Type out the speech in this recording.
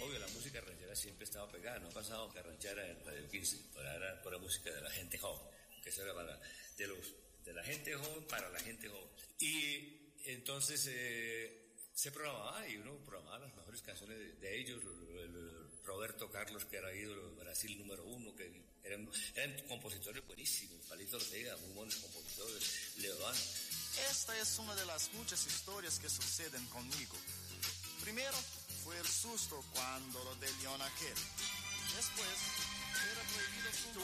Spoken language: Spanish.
obvio, la música ranchera siempre estaba pegada, no ha pasado que ranchera en Radio 15, pero era pura música de la gente joven, que eso era de la gente joven para la gente joven. Y entonces se programaba y uno programaba las mejores canciones de ellos, Roberto Carlos, que era ídolo de Brasil número 1, que eran compositores buenísimos, Palito Ortega, muy buenos compositores, Leodán. Esta es una de las muchas historias que suceden conmigo. Primero fue el susto cuando lo de León aquel. Después era prohibido fumar.